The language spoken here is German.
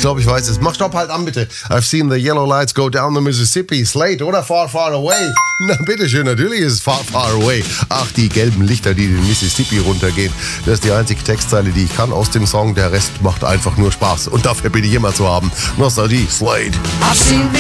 glaube, ich weiß es. Mach Stopp halt an, bitte. I've seen the yellow lights go down the Mississippi. Slade oder Far, Far Away? Na, bitteschön, natürlich ist es Far, Far Away. Ach, die gelben Lichter, die den Mississippi runtergehen. Das ist die einzige Textzeile, die ich kann aus dem Song. Der Rest macht einfach nur Spaß. Und dafür bin ich immer zu haben. Nostalgie, Slade. I've seen the